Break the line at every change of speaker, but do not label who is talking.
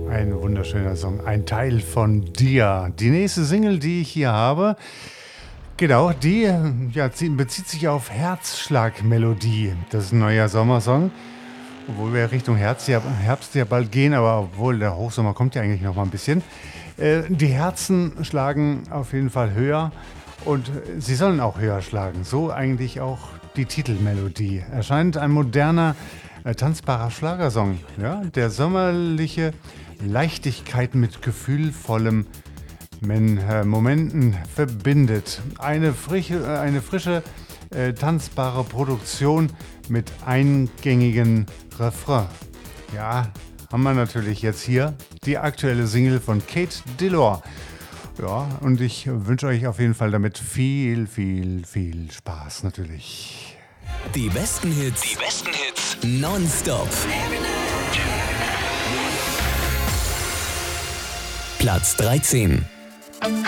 Ein wunderschöner Song, ein Teil von dir. Die nächste Single, die ich hier habe, genau, die bezieht sich auf Herzschlagmelodie. Das ist ein neuer Sommersong, obwohl wir Richtung Herbst ja bald gehen, aber obwohl der Hochsommer kommt ja eigentlich noch mal ein bisschen. Die Herzen schlagen auf jeden Fall höher und sie sollen auch höher schlagen. So eigentlich auch die Titelmelodie. Erscheint ein moderner, tanzbarer Schlagersong, ja, der sommerliche Leichtigkeit mit gefühlvollem Momenten verbindet. Eine frische, tanzbare Produktion mit eingängigen Refrain. Ja, haben wir natürlich jetzt hier die aktuelle Single von Kate Dillor. Ja, und ich wünsche euch auf jeden Fall damit viel, viel, viel Spaß natürlich.
Die besten Hits nonstop. Platz 13.